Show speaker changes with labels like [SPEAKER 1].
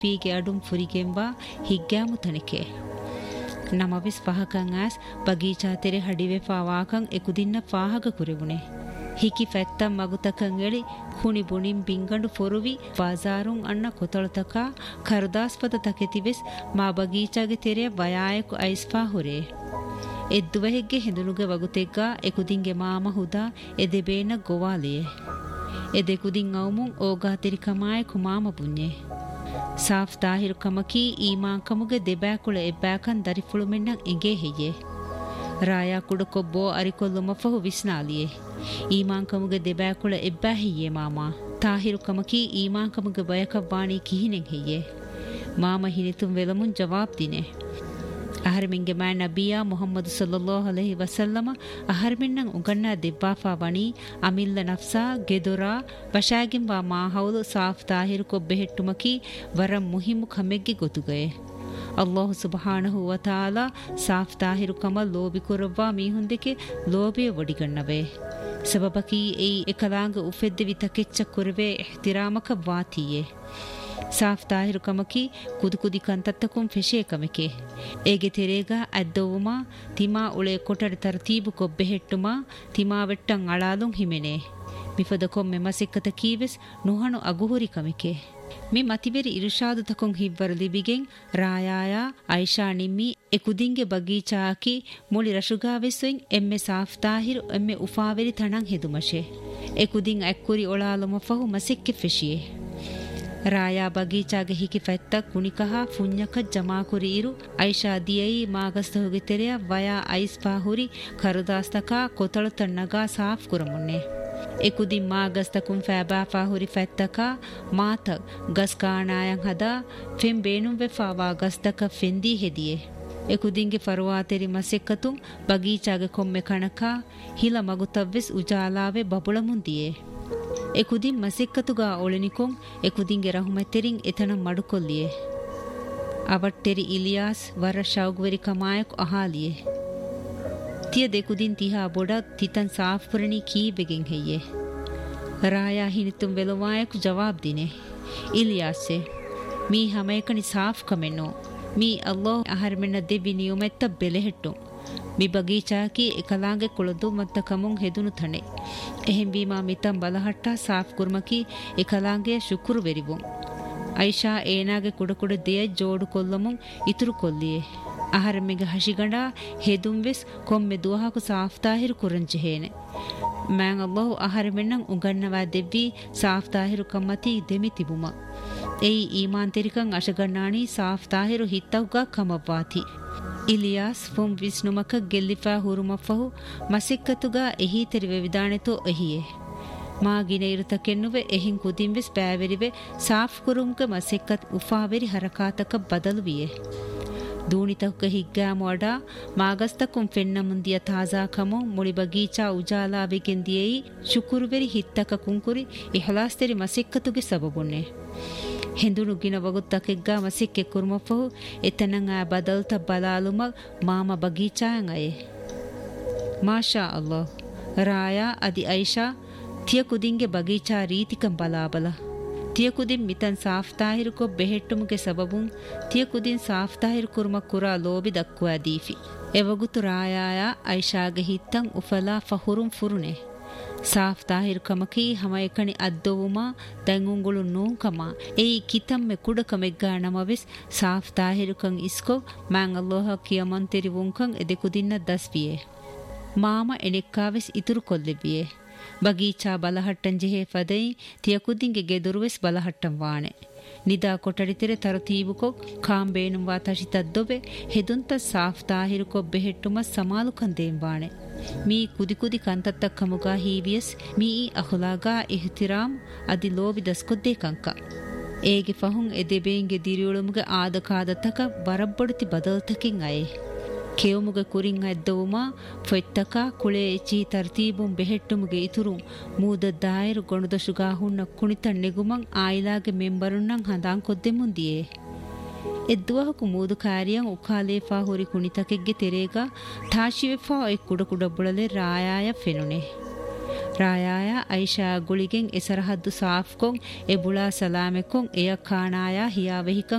[SPEAKER 1] ಪೀಗೆ ಅಡುಂ ಫುರಿಗೆಂಬ ಹಿಗ್ಗಾಮು ತನಿಕೆ ನಮವಿಸ್ ಪಹಕಂ as ಬಗೀಚಾ ತೆರೆ ಹಡಿವೆ ಫಾವಾಕಂ ಎಕುದಿನ್ನ ಫಾಹಗ ಕುರೆವುನೆ Hickey ಫೆತ್ತಂ ಮಗುತಕಂ ಎಳಿ ಹುಣಿ ಬುಣಿಂ ಬಿಂಗಂಡು ಫೊರುವಿ ಬಾಜಾರುಂ ಅಣ್ಣ ಕೊತಳತಕ ಕರ್ದಾಸ್ಪದ ತಕೆತಿವೆಸ್ ಮಾ ಬಗೀಚಾಗೆ ತೆರೆಯ ವಯಾಯಕು ಐಸ್ಫಾ ಹುರೆ ಎದ್ದುವಹೆಗ್ಗೆ ಹೆಂದುನುಗೆ ವಗುತೆಗ್ಗ ಎಕುದಿಂಗೆ ಮಾಮ ಹುದಾ ಎದೆಬೇನ ಗೋವಾಲಿಯೆ ಎದೆಕುದಿಂ ಅವಮುಂ ಓಗಾ ತೆರಿಕಮಾಯಕು ಮಾಮ ಪುಣ್ಯೆ ಸಾಫ್ ತಾಹಿರು ಕಮಕಿ ಈಮಾನ್ ಕಮುಗೆ ದೆಬ್ಯಾಕುಳ ಎಬ್ಬಾಕಂ ದರಿಫುಳುಮೆನ್ನಂ ಎಂಗೆ ಹೆಯ್ಯೆ ರಾಯಾ ಕುಡಕೊಬ್ಬೋ ಅರಿಕೊಲ್ಲುಮಫಹು ವಿಸ್ನಾಲಿಯೆ ಈಮಾನ್ ಕಮುಗೆ ದೆಬ್ಯಾಕುಳ ಎಬ್ಬಾ ಹೆಯ್ಯೆ ಮಾಮಾ ತಾಹಿರು ಕಮಕಿ ಈಮಾನ್ ಕಮುಗೆ ಬಯಕವ್ವಾಣಿ ಕಿಹಿನೆಂ ಹೆಯ್ಯೆ ಮಾಮ ಹಿನಿತುಂ ವೆಲಮುನ್ ಜವಾಬ್ ದಿನೆ ಅಹರ್ಮಿಂಗೆ ಮಾ ನಬಿಯಾ ಮುಹಮ್ಮದ್ ಸಲ್ಲಲ್ಲಾಹು ಅಲೈಹಿ ವಸಲ್ಲಮ ಅಹರ್ಮಿನ್ನಂ ಉಗನ್ನಾ ದೆಬ್ಬಾಫಾ ವಣಿ ಅಮಿಲ್ಲ ನಫ್ಸಾ ಗೆದೊರಾ ವಶಾಗಿಂಬಾ ಮಾ ಹೌಲು ಸಾಫ್ ತಾಹಿರು ಕೊಬ್ಬೆ ಹೆಟ್ಟುಮಕಿ ವರಂ ಮುಹಿಮು ಕಮೆಗ್ಗಿ ಗೊತುಗಯೆ ಅಲ್ಲಾಹು ಸುಬ್ಹಾನಹು ವ ತಆಲಾ ಸಾಫ್ ತಾಹಿರು ಕಮಲ್ ಲೋಬಿ ಕುರವ್ವಾ ಮೀಹುಂದೆಕೆ ಲೋಬಿಯ ವಡಿಗಣ್ಣವೆ ಸಬಬಕಿ ಏ ಎಕಲಾಂಗ ಉಫೆದ್ದೆವಿ ತಕೆಚ್ಚ ಕುರವೆ ಇಹ್ತಿರಾಮಕ ವಾತಿಯೆ ಸಾಫ್ ತಾಹಿರು ಕಮಕಿ ಕುದುಕುದಿ ಕಂತತ್ತಕುಂ ಫೆಶೆ ಕಮಕೆ ಏಗೆ ತೆರೆಗ ಅದ್ದವುಮಾ ತಿಮಾ ಉಳೆ ಕೊಟಡೆ ತರ್ತೀಬು ಕೊಬ್ಬೆ ಹೆಟ್ಟುಮಾ ತಿಮಾ ವೆಟ್ಟಂ ಅಳಾಲುಂ ಹಿಮೆನೆ ಮಿಫದಕೊಂ ಮೆಮಸಿಕ್ಕತ ಕೀವೆಸ್ ನುಹಣು ಅಗುಹುರಿ ಕಮಕೆ ಮಿ ಮತಿವೆರಿ ಇರುಷಾದು ತಕೊಂ ಹಿವ್ವರ ಲಿಬಿಗೆಂ ರಾಯಾಯ ಐಷಾ ನಿಮ್ಮಿ ಎಕುದಿಂಗೆ ಬಗೀಚಾಕಿ ಮುಳಿ ರಶುಗಾವೆಸ್ವೆಂ ಎಮ್ಮೆ ಸಾಫ್ ತಾಹಿರು ಎಮ್ಮೆ ಉಫಾವೆರಿ ತಣಂ ಹೆದುಮಶೆ ಎಕುದಿಂ ಅಕ್ಕುರಿ ಒಳಾಲುಮಫಹು ಮಸಿಕ್ಕೆ ಫೆಶಿಯೆ ರಾಯಾ ಬಗೀಚಾಗೆ ಹಿಕಿ ಫೆತ್ತ ಕುಣಿಕಹ ಫುಣ್ಯಕ ಜಮಾಕುರಿ ಇರು ಐಷಾ ದಿಯೈ ಮಾಗಸ್ತಹುಗೆ ತೆರೆಯ ವಯಾ ಐಸ್ ಪಾಹುರಿ ಕರುದಾಸ್ತಕ ಕೊತಳು ತಣ್ಣಗ ಸಾಫ್ ಕುರಮುನ್ನೆ ಎಕುದಿಂ ಮಾಗಸ್ತಕುಂ ಫෑಬಾ ಫಾಹುರಿ ಫೆತ್ತಕ ಮಾತ ಗಸ್ ಕಾಣಾಯಂ ಹದ ಫೆಂ ಬೇನುಂ ವೆಫಾವಾ ಗಸ್ತಕ ಫೆಂದಿ ಹೆದಿಯೆ ಎಕುದಿಂಗೆ ಫರುವಾತೆರಿ ಮಸೆಕ್ಕತುಂ ಬಗೀಚಾಗೆ ಕೊಮ್ಮೆ ಕಣಕ ಹಿಲ ಮಗುತವ್ವೆಸ್ ಉಜಾಲಾವೆ ಬಬುಳಮುಂದಿಯೆ ಎಕುದಿಂ ಮಸೆಕ್ಕತುಗಾ ಒಳೆನಿಕೊಂ ಎಕುದಿಂಗೆ ರಹುಮೆತೆರಿಂ ಎತನ ಮಡುಕೊಲ್ಲಿಯೆ ಅವಟ್ಟೆರಿ ಇಲಿಯಾಸ್ ವರ ಶೌಗ್ವೆರಿ ಕಮಾಯಕು ಅಹಾಲಿಯೆ ತಿಯ ದೆಕುದಿನ್ ತಿಹಾ ಬೊಡ ತಿತನ್ ಸಾಫ್ ಕುರಣಿ ಕೀಬೆಗೆಂ ಹೆಯ್ಯೆ ರಾಯಾ ಹಿನಿತುಂ ವೆಲವಾಯಕು ಜವಾಬ್ ದಿನೆ ಇಲಿಯಾಸೆ ಮೀ ಹಮೇಕಣಿ ಸಾಫ್ ಕಮೆನ್ನೋ ಮೀ ಅಲ್ಲಾಹ್ ಅಹರ್ಮೆನ್ನ ದೆವಿ ನಿಯುಮೆತ್ತ ಬೆಲೆಹೆಟ್ಟು ಮಿ ಬಗೀಚಾಕಿ ಎಕಲಾಂಗೆ ಕುಳದು ಮತ್ತ ಕಮುಂ ಹೆದುನು ಥಣೆ ಎಹೆಂ ಬೀಮಾ ಮಿತಂ ಬಲಹಟ್ಟ ಸಾಫ್ ಕುರ್ಮಕಿ ಎಕಲಾಂಗೆ ಶುಕ್ರು ವೆರಿವುಂ ಐಷಾ ಏನಾಗೆ ಕುಡಕುಡ ದೇಯ ಜೋಡು ಕೊಲ್ಲಮುಂ ಇತುರು ಕೊಲ್ಲಿಯೆ ಅಹರ್ಮೆಗೆ ಹಶಿಗಂಡ ಹೆದುಂವೆಸ್ ಕೊಮ್ಮೆ ದುವಹಾಕು ಸಾಫ್ ತಾಹಿರು ಕುರಂಜೆಹೇನೆ ಮ್ಯಾಂ ಅಲ್ಲಾಹು ಅಹರ್ಮೆನ್ನಂ ಉಗನ್ನವಾ ದೆವ್ವಿ ಸಾಫ್ ತಾಹಿರು ಕಮ್ಮತಿ ದೆಮಿ ತಿಬುಮ ಏಯ್ ಈಮಾನ್ ತೆರಿಕಂ ಅಶಗಣ್ಣಾಣಿ ಸಾಫ್ ತಾಹಿರು ಹಿತ್ತವುಗ ಕಮವ್ವಾತಿ ಇಲಿಯಾಸ್ ಫುಂ ವಿಸ್ನುಮಕ ಗೆಲ್ಲಿಫಾ ಹುರುಮಫಹು ಮಸಿಕ್ಕತುಗ ಎಹಿ ತೆರಿವೆ ವಿದಾಣೆತೋ ಎಹಿಯೆ ಮಾ ಗಿನೆ ಇರುತಕೆನ್ನುವೆ ಎಹಿಂ ಕುದಿಂವೆಸ್ ಬ್ಯಾವೆರಿವೆ ಸಾಫ್ ಕುರುಂಕ ಮಸಿಕ್ಕತ್ ಉಫಾವೆರಿ ಹರಕಾತಕ ಬದಲುವಿಯೆ ದೂಣಿತಕ ಹಿಗ್ಗಾಮು ಅಡ ಮಾಗಸ್ತಕುಂ ಫೆನ್ನ ಮುಂದಿಯ ತಾಜಾ ಕಮೊ ಮುಳಿ ಬಗೀಚಾ ಉಜಾಲಾವೆಗೆಂದಿಯೇಯಿ ಶುಕುರುವೆರಿ ಹಿತ್ತಕ ಕುಂಕುರಿ ಇಹಲಾಸ್ತೆರಿ ಮಸಿಕ್ಕತುಗೆ ಸಬಬುನ್ನೆ ಹೆಂದುನು ಗಿನ ವಗುತ್ತಕೆಗ್ಗಾ ಮಸಿಕ್ಕೆ ಕುರ್ಮಫಹು ಎತನಂ ಆ ಬದಲ್ತ ಬಲಾಲುಮ ಮಾಮ ಬಗೀಚಾಯಂ ಅಯೆ ಮಾಶಾ ಅಲ್ಲಾಹ್ ರಾಯಾ ಅದಿ ಐಷಾ ತಿಯ ಕುದಿಂಗೆ ಬಗೀಚಾ ರೀತಿಕಂ ಬಲಾಬಲ ತಿಯ ಕುದಿನ್ ಮಿತನ್ ಸಾಫ್ ತಾಹಿರು ಕೊ ಬೆහෙಟ್ಟುಮುಗೆ ಸಬಬುಂ ತಿಯ ಕುದಿನ್ ಸಾಫ್ ತಾಹಿರು ಕುರ್ಮ ಕುರಾ ಲೋಬಿ ದಕ್ಕುವಾ ದೀಫಿ ಎವಗುತು ರಾಯಾಯ ಐಷಾಗೆ ಹಿತ್ತಂ ಉಫಲಾ ಫಹುರುಂ ಫುರುನೆ ಸಾಫ್ ತಾಹಿರು ಕಮಕಿ ಹಮಯಕಣಿ ಅದ್ದವುಮಾ ದೆಂಗುಂಗುಳು ನೂಂಕಮ ಏಯಿ ಕಿತಮ್ಮೆ ಕುಡಕಮೆಗ್ಗಾ ನಮವೆಸ್ ಸಾಫ್ ತಾಹಿರು ಕಂ ಇಸ್ಕೊ ಮ್ಯಾಂ ಅಲ್ಲೋಹ ಕಿಯಮನ್ ತೆರಿವುಂಕಂ ಎದೆಕುದಿನ್ನ ದಸ್ವಿಯೆ ಮಾಮ ಎನೆಕ್ಕಾವೆಸ್ ಇತುರು ಕೊಲ್ಲೆವಿಯೆ ಬಗೀಚಾ ಬಲಹಟ್ಟಂ ಜೆಹೆ ಫದೈ ತಿಯಕುದಿಂಗೆ ಗೆದುರುವೆಸ್ ಬಲಹಟ್ಟಂ ವಾಣೆ ನಿದಾ ಕೊಟಡಿತೆರೆ ತರತೀಬುಕೊ ಕಾಂಬೇನುಂ ವಾ ತಶಿತದ್ದೊಬೆ ಹೆದುಂತ ಸಾಫ್ ತಾಹಿರು ಕೊಬ್ಬೆ ಹೆಟ್ಟುಮ ಸಮಾಲು ಕಂದೇಂ ವಾಣೆ ಮೀ ಕುದಿ ಕುದಿ ಕಂತತ್ತ ಕಮುಗಾ ಹೀವಿಯಸ್ ಮೀ ಅಹುಲಾಗಾ ಇಹ್ತಿರಾಮ್ ಅದಿ ಲೋಬಿ ದಸ್ಕೊದ್ದೇ ಕಂಕ ಏಗೆ ಫಹುಂ ಎದೆಬೇಂಗೆ ದಿರಿಯುಳುಮುಗೆ ಆದಕಾದತಕ ಬರಬ್ಬಡುತಿ ಬದಲ್ತಕಿಂ ಅಯೆ ಕೇವಮುಗೆ ಕುರಿಂ ಅದ್ದವುಮಾ ಫೊಯ್ತಕ ಕುಳೆ ಎಚಿ ತರ್ತೀಬುಂ ಬೆහෙಟ್ಟುಮುಗೆ ಇತುರು ಮೂದ ದಾಯರು ಗೊಣುದಶುಗಾ ಹುಣ್ಣ ಕುಣಿತ ನೆಗುಮಂ ಆಯಿಲಾಗೆ ಮೆಂಬರುನ್ನಂ ಹಂದಾಂ ಕೊದ್ದೆ ಮುಂದಿಯೇ ಎದ್ದುವಹಕು ಮೂದು ಕಾರಿಯಂ ಉಕಾಲೇಫಾ ಹುರಿ ಕುಣಿತಕೆಗ್ಗೆ ತೆರೇಗ ತಾಶಿವೆಫಾ ಒಯ್ ಕುಡ ಕುಡಬ್ಬುಳಲೆ ರಾಯಾಯ ಫೆನುನೆ ರಾಯಾಯ ಐಷಾ ಗುಳಿಗೆಂ ಎಸರಹದ್ದು ಸಾಫ್ಕೊಂ ಎಬುಳಾ ಸಲಾಮೆಕೊಂ ಎಯ ಖಾನಾಯ ಹಿಯಾವೆಹಿಕಂ